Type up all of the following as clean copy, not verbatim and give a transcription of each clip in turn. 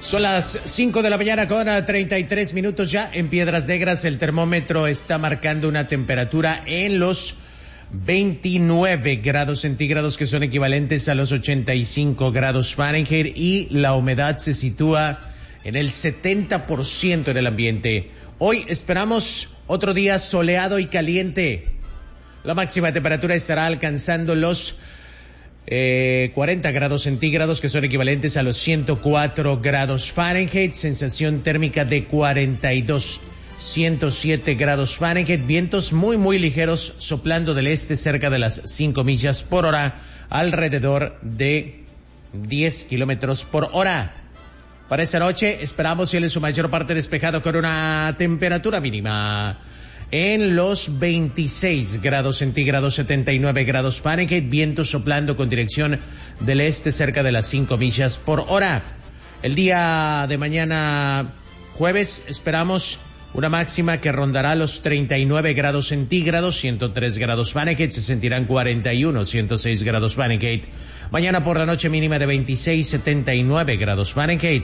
Son las 5 de la mañana con 33 minutos ya. En Piedras Negras el termómetro está marcando una temperatura en los 29 grados centígrados, que son equivalentes a los 85 grados Fahrenheit, y la humedad se sitúa en el 70% en el ambiente. Hoy esperamos otro día soleado y caliente. La máxima temperatura estará alcanzando los 40 grados centígrados, que son equivalentes a los 104 grados Fahrenheit, sensación térmica de 42, 107 grados Fahrenheit, vientos muy ligeros soplando del este cerca de las 5 millas por hora, alrededor de 10 kilómetros por hora. Para esta noche esperamos cielo en su mayor parte despejado con una temperatura mínima en los 26 grados centígrados, 79 grados Fahrenheit, viento soplando con dirección del este cerca de las 5 millas por hora. El día de mañana jueves esperamos una máxima que rondará los 39 grados centígrados, 103 grados Fahrenheit, se sentirán 41, 106 grados Fahrenheit. Mañana por la noche mínima de 26, 79 grados Fahrenheit.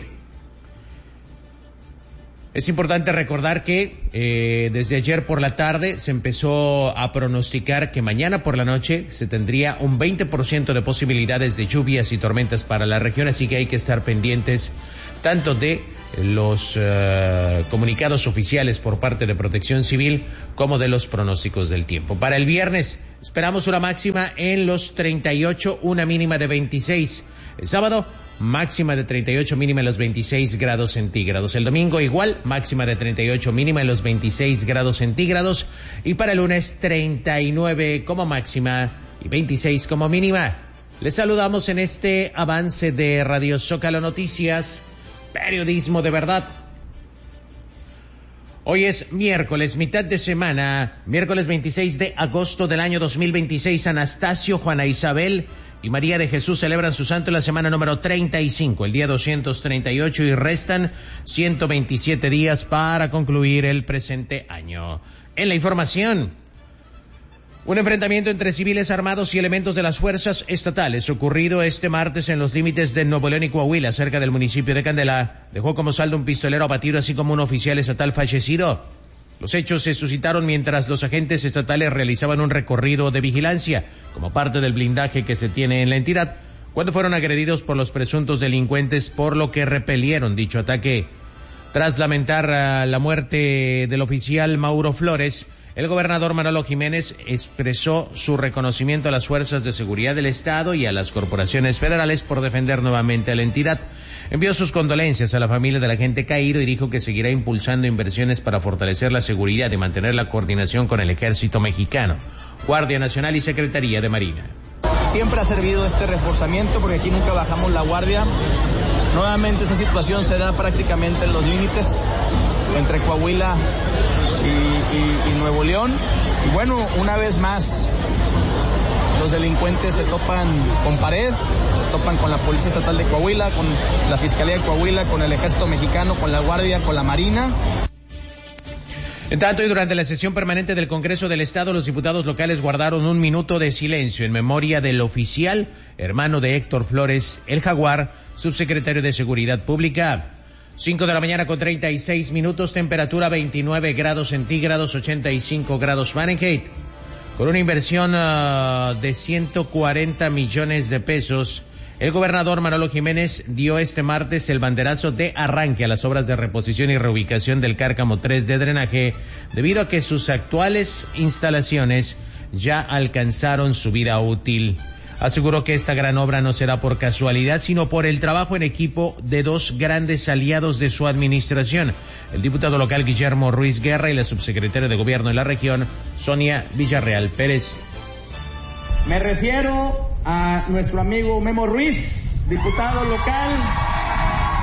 Es importante recordar que desde ayer por la tarde se empezó a pronosticar que mañana por la noche se tendría un 20% de posibilidades de lluvias y tormentas para la región, así que hay que estar pendientes tanto de los comunicados oficiales por parte de Protección Civil como de los pronósticos del tiempo. Para el viernes esperamos una máxima en los 38, una mínima de 26. El sábado, máxima de 38, mínima en los 26 grados centígrados. El domingo igual, máxima de 38, mínima en los 26 grados centígrados. Y para el lunes, 39 como máxima y 26 como mínima. Les saludamos en este avance de Radio Zócalo Noticias, periodismo de verdad. Hoy es miércoles, mitad de semana, miércoles 26 de agosto del año 2026. Anastasio, Juana Isabel y María de Jesús celebran su santo en la semana número 35, el día 238, y restan 127 días para concluir el presente año. En la información, un enfrentamiento entre civiles armados y elementos de las fuerzas estatales ocurrido este martes en los límites de Nuevo León y Coahuila, cerca del municipio de Candela, dejó como saldo un pistolero abatido, así como un oficial estatal fallecido. Los hechos se suscitaron mientras los agentes estatales realizaban un recorrido de vigilancia como parte del blindaje que se tiene en la entidad, cuando fueron agredidos por los presuntos delincuentes, por lo que repelieron dicho ataque. Tras lamentar la muerte del oficial Mauro Flores, el gobernador Manolo Jiménez expresó su reconocimiento a las fuerzas de seguridad del Estado y a las corporaciones federales por defender nuevamente a la entidad. Envió sus condolencias a la familia del agente caído y dijo que seguirá impulsando inversiones para fortalecer la seguridad y mantener la coordinación con el Ejército Mexicano, Guardia Nacional y Secretaría de Marina. Siempre ha servido este reforzamiento porque aquí nunca bajamos la guardia. Nuevamente esta situación se da prácticamente en los límites entre Coahuila y Nuevo León. Y bueno, una vez más los delincuentes se topan con pared, se topan con la Policía Estatal de Coahuila, con la Fiscalía de Coahuila, con el Ejército Mexicano, con la Guardia, con la Marina. En tanto, y durante la sesión permanente del Congreso del Estado, los diputados locales guardaron un minuto de silencio en memoria del oficial, hermano de Héctor Flores, el Jaguar, subsecretario de Seguridad Pública. 5 de la mañana con 36 minutos, temperatura 29 grados centígrados, 85 grados Fahrenheit. Con una inversión de 140 millones de pesos, el gobernador Manolo Jiménez dio este martes el banderazo de arranque a las obras de reposición y reubicación del Cárcamo 3 de drenaje, debido a que sus actuales instalaciones ya alcanzaron su vida útil. Aseguró que esta gran obra no será por casualidad, sino por el trabajo en equipo de dos grandes aliados de su administración, el diputado local Guillermo Ruiz Guerra y la subsecretaria de Gobierno en la región, Sonia Villarreal Pérez. Me refiero a nuestro amigo Memo Ruiz, diputado local,